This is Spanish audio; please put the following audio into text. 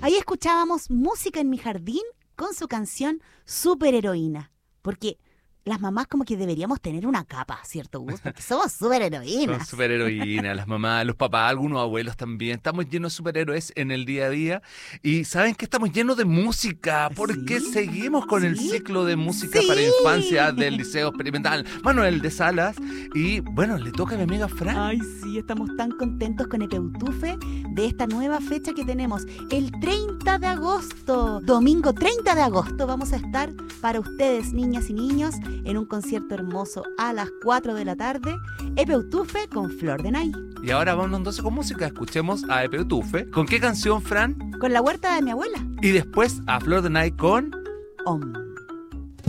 Ahí escuchábamos Música en mi jardín con su canción Superheroína. Porque las mamás como que deberíamos tener una capa, ¿cierto, Gus? Porque somos Son superheroínas. superheroínas, las mamás, los papás, algunos abuelos también. Estamos llenos de superhéroes en el día a día. Y ¿saben qué? Estamos llenos de música, porque Sí, seguimos con el sí, ciclo de música sí. para infancia del Liceo Experimental Manuel de Salas. Y bueno, le toca a mi amiga Fran. Ay, sí, estamos tan contentos con Epeutufe de esta nueva fecha que tenemos, el 30 de agosto. Domingo 30 de agosto vamos a estar para ustedes, niñas y niños, en un concierto hermoso a las 4 de la tarde. Epeutufe con Flor de Nay. Y ahora vamos entonces con música. Escuchemos a Epeutufe. ¿Con qué canción, Fran? Con la huerta de mi abuela. Y después a Flor de Night con... Om.